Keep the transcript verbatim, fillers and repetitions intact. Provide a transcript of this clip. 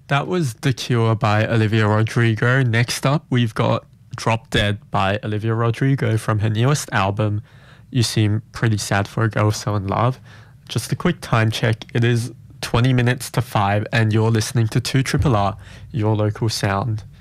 That was The Cure by Olivia Rodrigo. Next up, we've got Drop Dead by Olivia Rodrigo from her newest album, You Seem Pretty Sad for a Girl So in Love. Just a quick time check. It is twenty minutes to five, and you're listening to two R R R, your local sound.